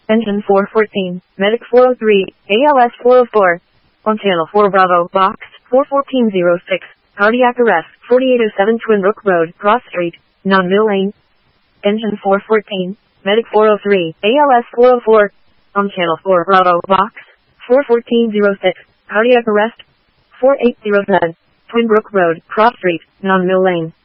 Engine 414, Medic 403, ALS 404. On channel 4 Bravo, box 41406, cardiac arrest, 4807 Twin Brook Road, Cross Street, non-mill lane. Engine 414, Medic 403, ALS 404. On channel 4 Bravo, box 41406, cardiac arrest, 4807, Twin Brook Road, Cross Street, non-mill lane.